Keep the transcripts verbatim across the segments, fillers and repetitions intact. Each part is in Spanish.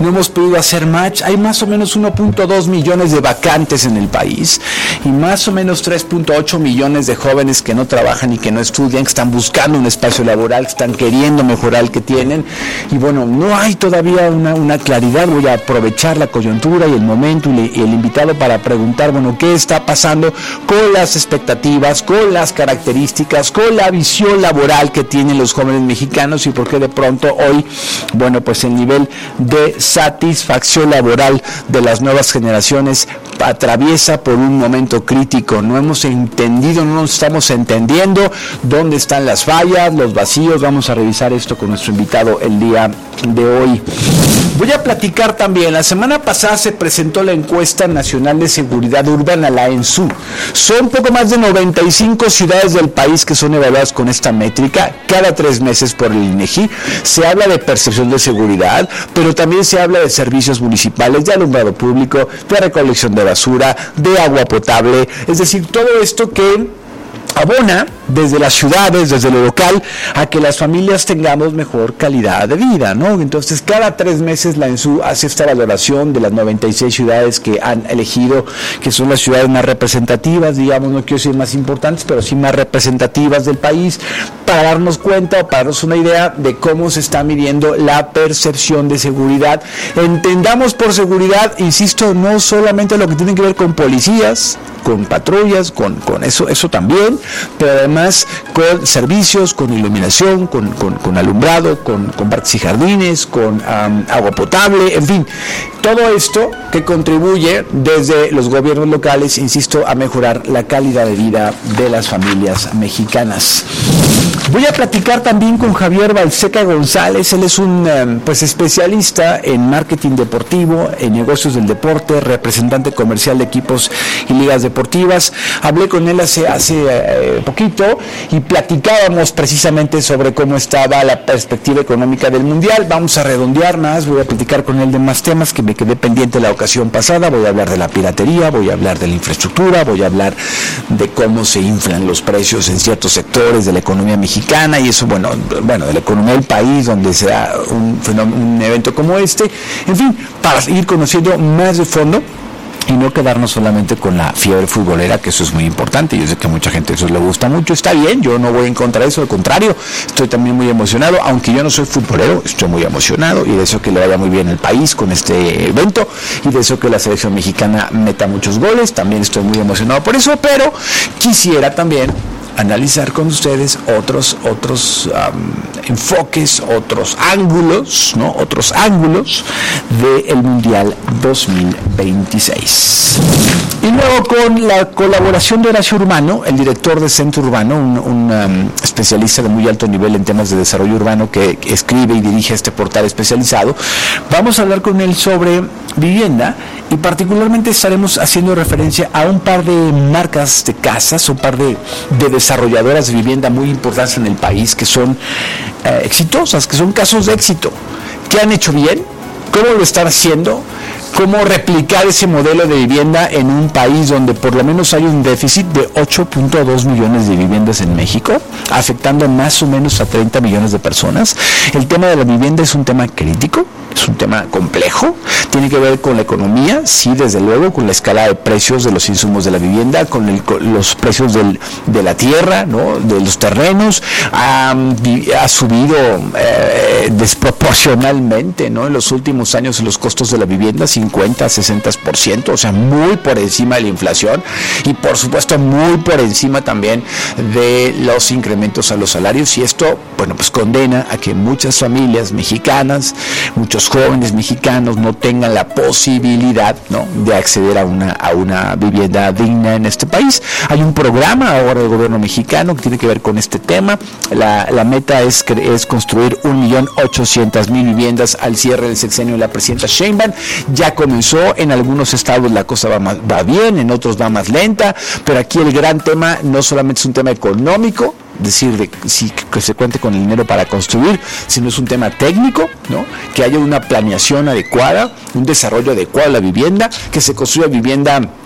no hemos podido hacer match. Hay más o menos uno punto dos millones de vacantes en el país y más o menos tres punto ocho millones de jóvenes que no trabajan y que no estudian, que están buscando un espacio laboral, que están queriendo mejorar el que tienen. Y bueno, no hay todavía una, una claridad. Voy a aprovechar la coyuntura y el momento y, le, y el invitado para preguntar, bueno, ¿qué está pasando con las expectativas, con las características, con la visión laboral que tienen los jóvenes mexicanos y por qué de pronto hoy, bueno, pues el nivel de satisfacción laboral de las nuevas generaciones atraviesa por un momento crítico? No hemos entendido, no nos estamos entendiendo dónde están las fallas, los vacíos. Vamos a revisar esto con nuestro invitado el día de hoy. Voy a platicar también, la semana pasada se presentó la encuesta nacional de seguridad urbana, la ENSU. Son poco más de noventa y cinco ciudades del país que son evaluadas con esta métrica cada tres meses por el INEGI. Se habla de percepción de seguridad, pero también se habla de servicios municipales, de alumbrado público, de recolección de basura, de agua potable, es decir, todo esto que abona desde las ciudades, desde lo local, a que las familias tengamos mejor calidad de vida, ¿no? Entonces, cada tres meses la ENSU hace esta valoración de las noventa y seis ciudades que han elegido, que son las ciudades más representativas, digamos, no quiero decir más importantes, pero sí más representativas del país, para darnos cuenta o para darnos una idea de cómo se está midiendo la percepción de seguridad. Entendamos por seguridad, insisto, no solamente lo que tiene que ver con policías, con patrullas, con, con eso, eso también, pero además con servicios, con iluminación, con, con, con alumbrado, con, con parques y jardines, con um, agua potable, en fin, todo esto que contribuye desde los gobiernos locales, insisto, a mejorar la calidad de vida de las familias mexicanas. Voy a platicar también con Javier Balseca González. Él es un um, pues especialista en marketing deportivo, en negocios del deporte, representante comercial de equipos y ligas deportivas. Hablé con él hace, hace eh, poquito y platicábamos precisamente sobre cómo estaba la perspectiva económica del Mundial. Vamos a redondear más, voy a platicar con él de más temas que me quedé pendiente la ocasión pasada. Voy a hablar de la piratería, voy a hablar de la infraestructura, voy a hablar de cómo se inflan los precios en ciertos sectores de la economía mexicana y eso, bueno, bueno, de la economía del país donde se da un fenómeno, un evento como este. En fin, para ir conociendo más de fondo y no quedarnos solamente con la fiebre futbolera, que eso es muy importante. Yo sé que a mucha gente eso le gusta mucho, está bien, yo no voy en contra de eso, al contrario, estoy también muy emocionado, aunque yo no soy futbolero, estoy muy emocionado y deseo que le vaya muy bien al país con este evento y deseo que la selección mexicana meta muchos goles, también estoy muy emocionado por eso, pero quisiera también analizar con ustedes otros otros um, enfoques, otros ángulos, ¿no? Otros ángulos del Mundial dos mil veintiséis. Y luego con la colaboración de Horacio Urbano, el director de Centro Urbano, un, un um, especialista de muy alto nivel en temas de desarrollo urbano que, que escribe y dirige este portal especializado, vamos a hablar con él sobre vivienda y particularmente estaremos haciendo referencia a un par de marcas de casas, un par de, de desarrolladoras de vivienda muy importantes en el país que son eh, exitosas, que son casos de éxito, que han hecho bien, cómo lo están haciendo, cómo replicar ese modelo de vivienda en un país donde por lo menos hay un déficit de ocho punto dos millones de viviendas en México, afectando más o menos a treinta millones de personas. El tema de la vivienda es un tema crítico, es un tema complejo, tiene que ver con la economía, sí, desde luego, con la escala de precios de los insumos de la vivienda, con, el, con los precios del, de la tierra, ¿no? De los terrenos, ha, ha subido eh, desproporcionalmente, ¿no? En los últimos años los costos de la vivienda, cincuenta, sesenta por ciento, o sea, muy por encima de la inflación y por supuesto muy por encima también de los incrementos a los salarios, y esto, bueno, pues condena a que muchas familias mexicanas, muchos jóvenes mexicanos no tengan la posibilidad, ¿no?, de acceder a una a una vivienda digna en este país. Hay un programa ahora del gobierno mexicano que tiene que ver con este tema. La, la meta es, es construir un millón ochocientas mil viviendas al cierre del sexenio de la presidenta Sheinbaum. Ya comenzó, en algunos estados la cosa va, más, va bien, en otros va más lenta, pero aquí el gran tema no solamente es un tema económico, es decir, de, si, que se cuente con el dinero para construir, sino es un tema técnico, ¿no?, que haya una planeación adecuada, un desarrollo adecuado de la vivienda, que se construya vivienda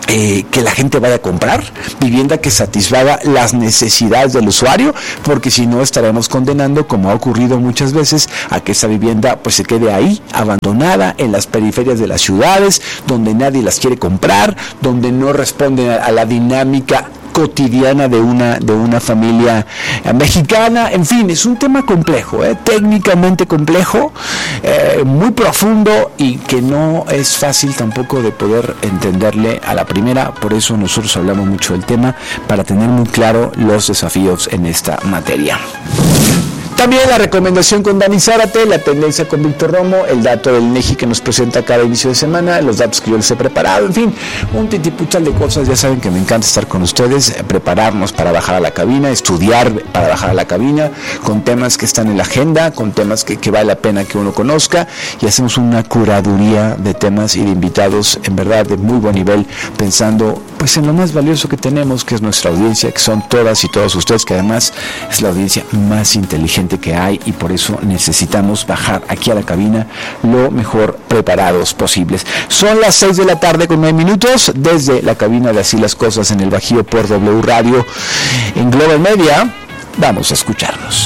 Eh, que la gente vaya a comprar vivienda que satisfaga las necesidades del usuario, porque si no estaremos condenando, como ha ocurrido muchas veces, a que esa vivienda pues se quede ahí, abandonada, en las periferias de las ciudades, donde nadie las quiere comprar, donde no responden a, a la dinámica cotidiana de una de una familia eh, mexicana. En fin, es un tema complejo, eh, técnicamente complejo, eh, muy profundo y que no es fácil tampoco de poder entenderle a la primera. Por eso nosotros hablamos mucho del tema, para tener muy claro los desafíos en esta materia. También la recomendación con Dani Zárate, la tendencia con Víctor Romo, el dato del INEGI que nos presenta cada inicio de semana, los datos que yo les he preparado, en fin, un titipuchal de cosas. Ya saben que me encanta estar con ustedes, prepararnos para bajar a la cabina, estudiar para bajar a la cabina, con temas que están en la agenda, con temas que, que vale la pena que uno conozca, y hacemos una curaduría de temas y de invitados, en verdad, de muy buen nivel, pensando pues en lo más valioso que tenemos, que es nuestra audiencia, que son todas y todos ustedes, que además es la audiencia más inteligente que hay, y por eso necesitamos bajar aquí a la cabina lo mejor preparados posibles. Son las seis de la tarde con nueve minutos desde la cabina de Así las Cosas en el Bajío por W Radio en Global Media. Vamos a escucharnos.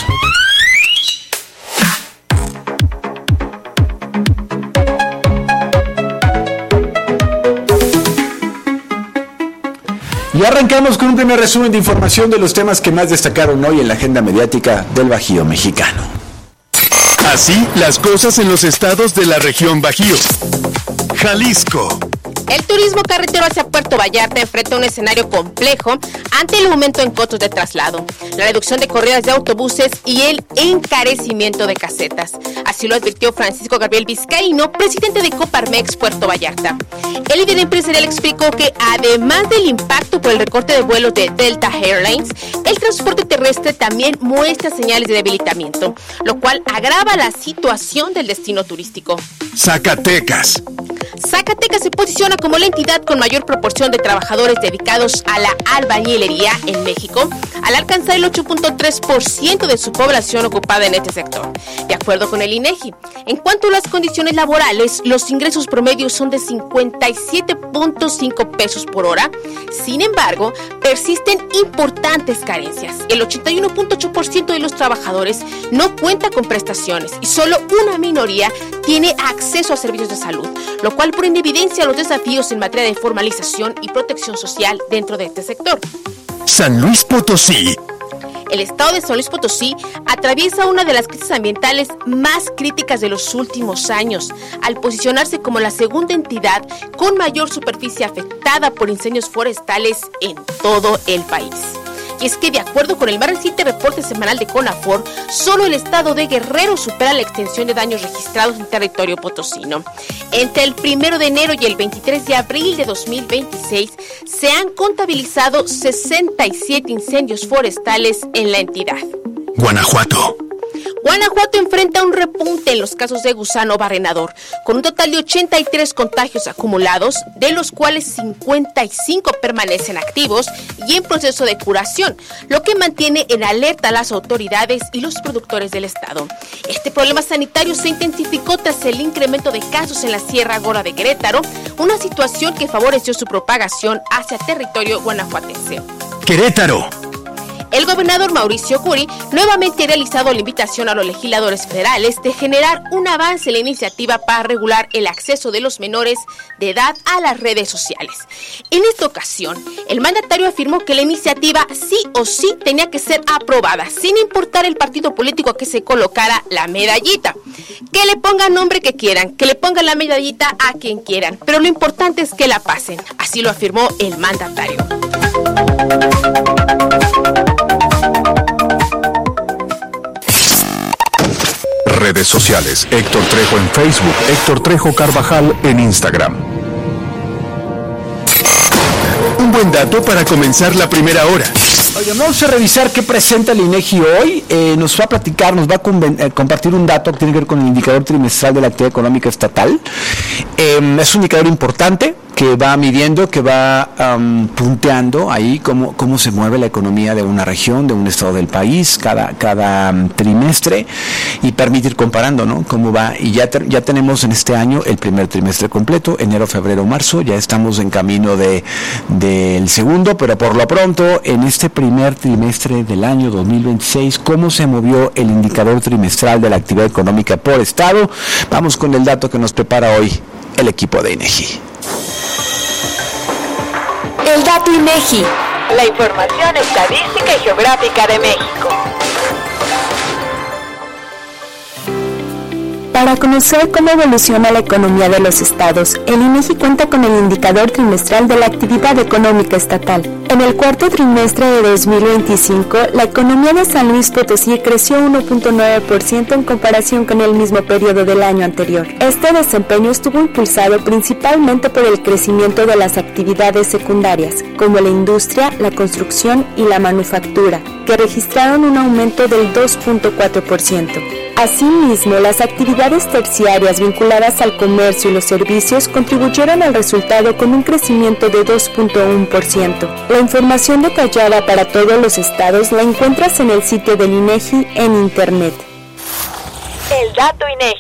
Y arrancamos con un primer resumen de información de los temas que más destacaron hoy en la agenda mediática del Bajío mexicano. Así las cosas en los estados de la región Bajío. Jalisco. El turismo carretero hacia Puerto Vallarta enfrenta un escenario complejo ante el aumento en costos de traslado, la reducción de corridas de autobuses y el encarecimiento de casetas. Así lo advirtió Francisco Gabriel Vizcaíno, presidente de Coparmex Puerto Vallarta. El líder empresarial explicó que además del impacto por el recorte de vuelos de Delta Airlines, el transporte terrestre también muestra señales de debilitamiento, lo cual agrava la situación del destino turístico. Zacatecas. Zacatecas se posiciona como la entidad con mayor proporción de trabajadores dedicados a la albañilería en México, al alcanzar el ocho punto tres por ciento de su población ocupada en este sector. De acuerdo con el INEGI, en cuanto a las condiciones laborales, los ingresos promedios son de cincuenta y siete punto cinco pesos por hora. Sin embargo, persisten importantes carencias. El ochenta y uno punto ocho por ciento de los trabajadores no cuenta con prestaciones y solo una minoría tiene acceso a servicios de salud, lo cual pone en evidencia los desafíos en materia de formalización y protección social dentro de este sector. San Luis Potosí. El estado de San Luis Potosí atraviesa una de las crisis ambientales más críticas de los últimos años, al posicionarse como la segunda entidad con mayor superficie afectada por incendios forestales en todo el país. Y es que, de acuerdo con el más reciente reporte semanal de CONAFOR, solo el estado de Guerrero supera la extensión de daños registrados en territorio potosino. Entre el primero de enero y el veintitrés de abril de dos mil veintiséis, se han contabilizado sesenta y siete incendios forestales en la entidad. Guanajuato. Guanajuato enfrenta un repunte en los casos de gusano barrenador, con un total de ochenta y tres contagios acumulados, de los cuales cincuenta y cinco permanecen activos y en proceso de curación, lo que mantiene en alerta a las autoridades y los productores del estado. Este problema sanitario se intensificó tras el incremento de casos en la Sierra Gorda de Querétaro, una situación que favoreció su propagación hacia territorio guanajuatense. Querétaro. El gobernador Mauricio Curi nuevamente ha realizado la invitación a los legisladores federales de generar un avance en la iniciativa para regular el acceso de los menores de edad a las redes sociales. En esta ocasión, el mandatario afirmó que la iniciativa sí o sí tenía que ser aprobada, sin importar el partido político a que se colocara la medallita. Que le pongan nombre que quieran, que le pongan la medallita a quien quieran, pero lo importante es que la pasen. Así lo afirmó el mandatario. Redes sociales. Héctor Trejo en Facebook. Héctor Trejo Carvajal en Instagram. Un buen dato para comenzar la primera hora. Oigan, vamos a revisar qué presenta el INEGI hoy. Eh, nos va a platicar, nos va a conven- eh, compartir un dato que tiene que ver con el indicador trimestral de la actividad económica estatal. Eh, es un indicador importante que va midiendo, que va um, punteando ahí cómo, cómo se mueve la economía de una región, de un estado del país, cada, cada um, trimestre, y permite ir comparando, ¿no? Cómo va, y ya, ter, ya tenemos en este año el primer trimestre completo, enero, febrero, marzo, ya estamos en camino de del segundo, pero por lo pronto, en este primer trimestre del año dos mil veintiséis, ¿cómo se movió el indicador trimestral de la actividad económica por estado? Vamos con el dato que nos prepara hoy el equipo de INEGI. El dato INEGI, la información estadística y geográfica de México. Para conocer cómo evoluciona la economía de los estados, el INEGI cuenta con el indicador trimestral de la actividad económica estatal. En el cuarto trimestre de dos mil veinticinco, la economía de San Luis Potosí creció uno punto nueve por ciento en comparación con el mismo periodo del año anterior. Este desempeño estuvo impulsado principalmente por el crecimiento de las actividades secundarias, como la industria, la construcción y la manufactura, que registraron un aumento del dos punto cuatro por ciento. Asimismo, las actividades terciarias vinculadas al comercio y los servicios contribuyeron al resultado con un crecimiento de dos punto uno por ciento. La información detallada para todos los estados la encuentras en el sitio del INEGI en Internet. El dato INEGI.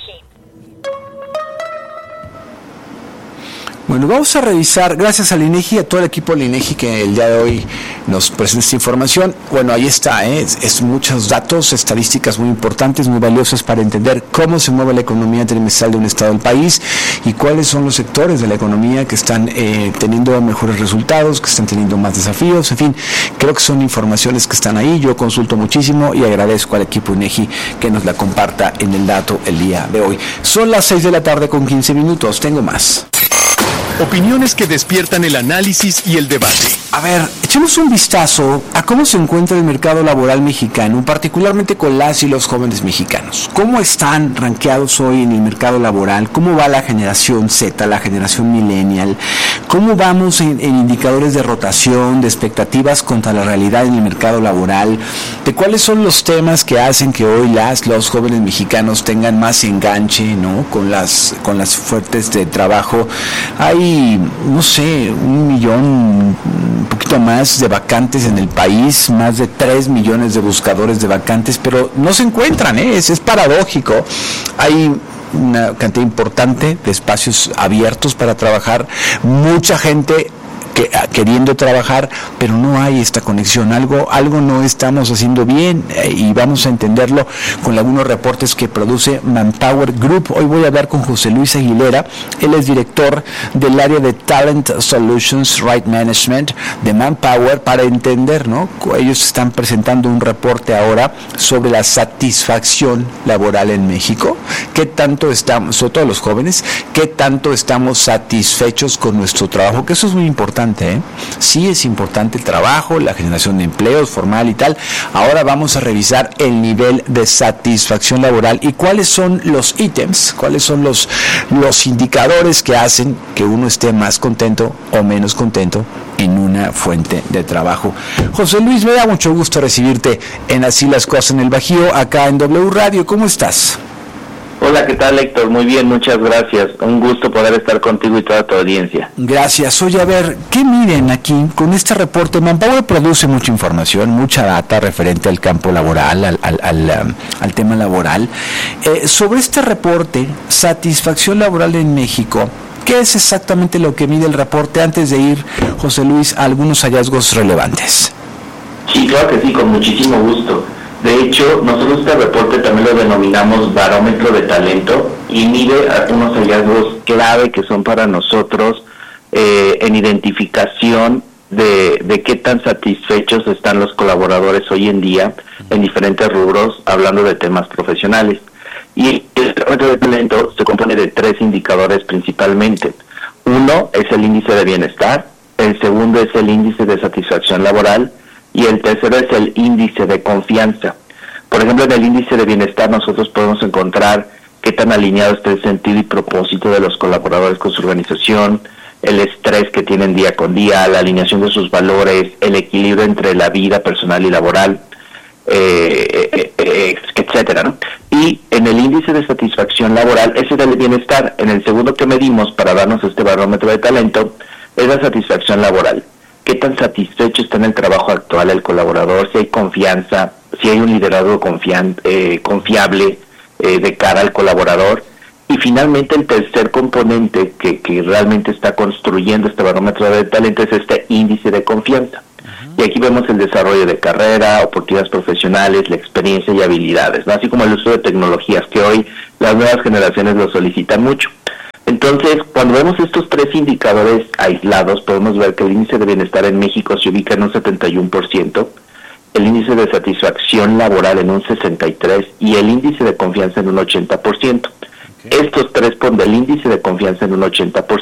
Bueno, vamos a revisar, gracias al INEGI, a todo el equipo del INEGI que el día de hoy nos presenta esta información. Bueno, ahí está, ¿eh? es, es muchos datos, estadísticas muy importantes, muy valiosas para entender cómo se mueve la economía trimestral de un estado del país y cuáles son los sectores de la economía que están eh, teniendo mejores resultados, que están teniendo más desafíos. En fin, creo que son informaciones que están ahí. Yo consulto muchísimo y agradezco al equipo INEGI que nos la comparta en el dato el día de hoy. Son las seis de la tarde con quince minutos. Tengo más. Opiniones que despiertan el análisis y el debate. A ver, echemos un vistazo a cómo se encuentra el mercado laboral mexicano, particularmente con las y los jóvenes mexicanos. ¿Cómo están rankeados hoy en el mercado laboral? ¿Cómo va la generación Z, la generación millennial? ¿Cómo vamos en, en indicadores de rotación, de expectativas contra la realidad en el mercado laboral? ¿De cuáles son los temas que hacen que hoy las, los jóvenes mexicanos tengan más enganche, ¿no? con las, con las fuertes de trabajo? Hay, no sé, un millón, un poquito más de vacantes en el país, más de tres millones de buscadores de vacantes, pero no se encuentran, ¿eh? es, es paradójico. Hay una cantidad importante de espacios abiertos para trabajar, mucha gente que, queriendo trabajar, pero no hay esta conexión, algo algo no estamos haciendo bien eh, y vamos a entenderlo con algunos reportes que produce Manpower Group. Hoy voy a hablar con José Luis Aguilera, él es director del área de Talent Solutions Right Management de Manpower, para entender, ¿no? Ellos están presentando un reporte ahora sobre la satisfacción laboral en México, qué tanto estamos, sobre todo los jóvenes, qué tanto estamos satisfechos con nuestro trabajo, que eso es muy importante. ¿Eh? Sí es importante el trabajo, la generación de empleos formal y tal. Ahora vamos a revisar el nivel de satisfacción laboral y cuáles son los ítems, cuáles son los, los indicadores que hacen que uno esté más contento o menos contento en una fuente de trabajo. José Luis, me da mucho gusto recibirte en Así las Cosas en el Bajío, acá en W Radio. ¿Cómo estás? Hola, ¿qué tal, Héctor? Muy bien, muchas gracias. Un gusto poder estar contigo y toda tu audiencia. Gracias. Oye, a ver, ¿qué miren aquí con este reporte? Manpower produce mucha información, mucha data referente al campo laboral, al, al, al, um, al tema laboral. Eh, sobre este reporte, satisfacción laboral en México, ¿qué es exactamente lo que mide el reporte? Antes de ir, José Luis, a algunos hallazgos relevantes. Sí, claro que sí, con muchísimo gusto. De hecho, nosotros este reporte también lo denominamos barómetro de talento y mide algunos hallazgos clave que son para nosotros eh, en identificación de, de qué tan satisfechos están los colaboradores hoy en día en diferentes rubros, hablando de temas profesionales. Y el barómetro de talento se compone de tres indicadores principalmente. Uno es el índice de bienestar, el segundo es el índice de satisfacción laboral, y el tercero es el índice de confianza. Por ejemplo, en el índice de bienestar nosotros podemos encontrar qué tan alineado está el sentido y propósito de los colaboradores con su organización, el estrés que tienen día con día, la alineación de sus valores, el equilibrio entre la vida personal y laboral. eh, eh, eh, etcétera, ¿no? Y en el índice de satisfacción laboral, ese era el bienestar. En el segundo que medimos para darnos este barómetro de talento es la satisfacción laboral. ¿Qué tan satisfecho está en el trabajo actual el colaborador? Si hay confianza, si hay un liderazgo confian, eh, confiable eh, de cara al colaborador. Y finalmente el tercer componente que, que realmente está construyendo este barómetro de talento es este índice de confianza. Y aquí vemos el desarrollo de carrera, oportunidades profesionales, la experiencia y habilidades, ¿no? Así como el uso de tecnologías, que hoy las nuevas generaciones lo solicitan mucho. Entonces, cuando vemos estos tres indicadores aislados, podemos ver que el índice de bienestar en México se ubica en un setenta y uno por ciento, el índice de satisfacción laboral en un sesenta y tres por ciento y el índice de confianza en un ochenta por ciento. Okay. Estos tres ponen el índice de confianza en un ochenta por